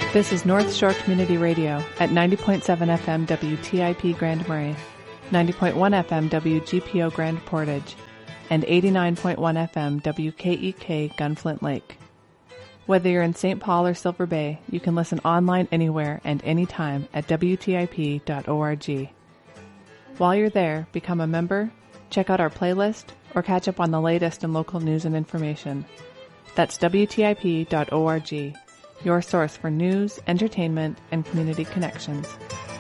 This is North Shore Community Radio at 90.7 FM WTIP Grand Marais, 90.1 FM WGPO Grand Portage, and 89.1 FM WKEK Gunflint Lake. Whether you're in St. Paul or Silver Bay, you can listen online anywhere and anytime at WTIP.org. While you're there, become a member, check out our playlist, or catch up on the latest in local news and information. That's WTIP.org, your source for news, entertainment, and community connections.